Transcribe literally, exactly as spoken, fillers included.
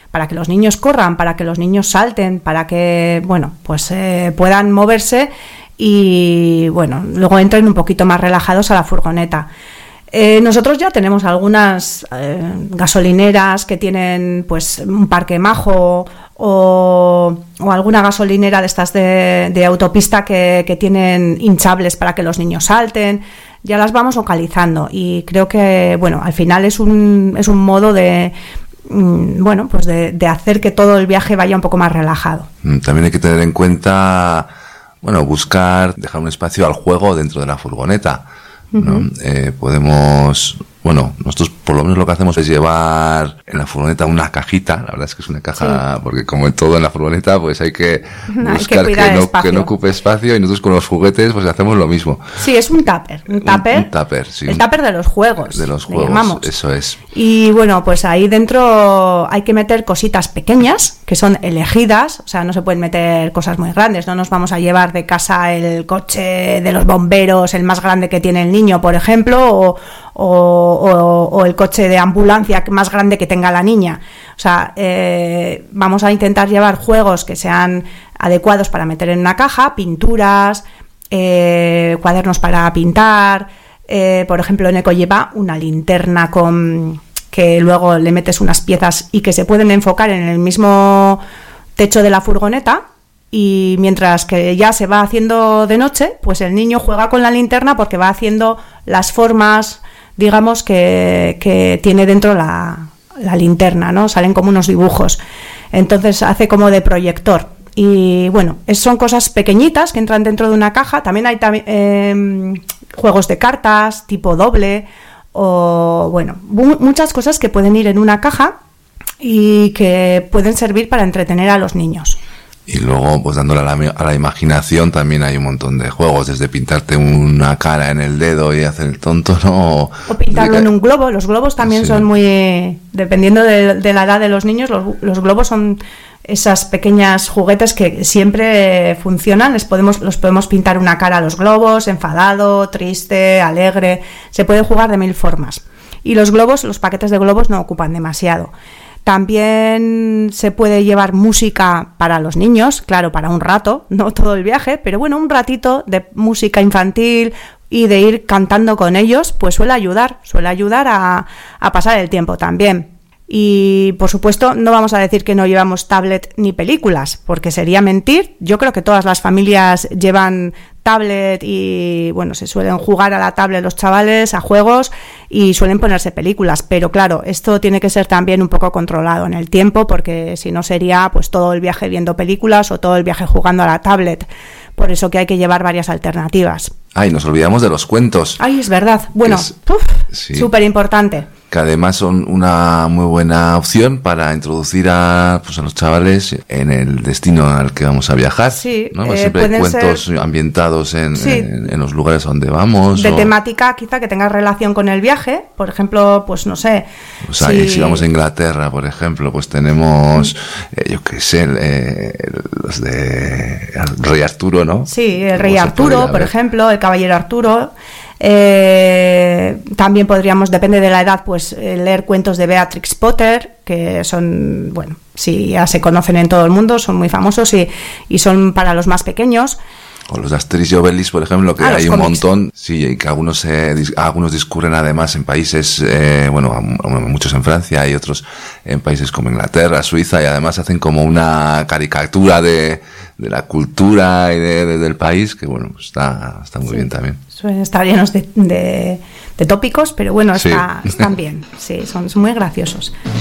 para que los niños corran, para que los niños salten, para que, bueno, pues eh, puedan moverse y, bueno, luego entren un poquito más relajados a la furgoneta. Eh, nosotros ya tenemos algunas eh, gasolineras que tienen pues un parque majo o, o alguna gasolinera de estas de, de autopista que, que tienen hinchables para que los niños salten. Ya las vamos localizando y creo que, bueno, al final es un, es un modo de, mm, bueno, pues de, de hacer que todo el viaje vaya un poco más relajado. También hay que tener en cuenta, bueno, buscar, dejar un espacio al juego dentro de la furgoneta, ¿no? Uh-huh. Eh, podemos, bueno, nosotros por lo menos lo que hacemos es llevar en la furgoneta una cajita, la verdad es que es una caja, sí. Porque como en todo en la furgoneta, pues hay que no, buscar hay que, que, no, que no ocupe espacio, y nosotros con los juguetes pues hacemos lo mismo. Sí, es un tupper, un tupper, un, un tupper sí, el tupper de los juegos, de los juegos, llamamos. Eso es. Y bueno, pues ahí dentro hay que meter cositas pequeñas que son elegidas, o sea, no se pueden meter cosas muy grandes, no nos vamos a llevar de casa el coche de los bomberos, el más grande que tiene el niño, por ejemplo, o, o, o, o el coche de ambulancia más grande que tenga la niña. O sea, eh, vamos a intentar llevar juegos que sean adecuados para meter en una caja, pinturas, eh, cuadernos para pintar, eh, por ejemplo, Neko lleva una linterna con que luego le metes unas piezas y que se pueden enfocar en el mismo techo de la furgoneta, y mientras que ya se va haciendo de noche, pues el niño juega con la linterna porque va haciendo las formas, digamos, que, que tiene dentro la, la linterna, ¿no? Salen como unos dibujos. Entonces hace como de proyector. Y bueno, es, son cosas pequeñitas que entran dentro de una caja. También hay tam- eh, juegos de cartas, tipo doble, o bueno, bu- muchas cosas que pueden ir en una caja y que pueden servir para entretener a los niños. Y luego, pues dándole a la, a la imaginación, también hay un montón de juegos, desde pintarte una cara en el dedo y hacer el tonto, ¿no? O pintarlo en un globo. Los globos también sí. son muy... Dependiendo de, de la edad de los niños, los, los globos son esas pequeñas juguetes que siempre funcionan. Les podemos, los podemos pintar una cara a los globos, enfadado, triste, alegre. Se puede jugar de mil formas. Y los globos, los paquetes de globos no ocupan demasiado. También se puede llevar música para los niños, claro, para un rato, no todo el viaje, pero bueno, un ratito de música infantil y de ir cantando con ellos, pues suele ayudar, suele ayudar a, a pasar el tiempo también. Y por supuesto no vamos a decir que no llevamos tablet ni películas, porque sería mentir. Yo creo que todas las familias llevan tablet y bueno, se suelen jugar a la tablet los chavales, a juegos, y suelen ponerse películas, pero claro, esto tiene que ser también un poco controlado en el tiempo, porque si no sería pues todo el viaje viendo películas o todo el viaje jugando a la tablet. Por eso que hay que llevar varias alternativas. Ay, nos olvidamos de los cuentos. Ay, es verdad. Bueno, sí. súper importante. Que además son una muy buena opción para introducir a, pues, a los chavales en el destino al que vamos a viajar. Sí, ¿no? eh, Siempre hay cuentos ser... ambientados en, sí. en, en los lugares a donde vamos. De o... temática quizá que tenga relación con el viaje. Por ejemplo, pues no sé. O sea, si... si vamos a Inglaterra, por ejemplo, pues tenemos, eh, yo qué sé, eh, los de el Rey Arturo, ¿no? Sí, el Rey Arturo, por ejemplo, el Caballero Arturo. Eh, también podríamos, depende de la edad, pues leer cuentos de Beatrix Potter, que son, bueno, sí, ya se conocen en todo el mundo, son muy famosos y, y son para los más pequeños. O los de Asterix y Obelix, por ejemplo, que ah, hay un cómics. montón, sí, y que algunos eh, dis- algunos discurren además en países, eh, bueno, muchos en Francia y otros en países como Inglaterra, Suiza, y además hacen como una caricatura de, de la cultura y de, de, del país, que bueno, pues está, está muy sí. bien también. Suelen estar llenos de, de, de tópicos, pero bueno, está, sí. están bien, sí, son, son muy graciosos.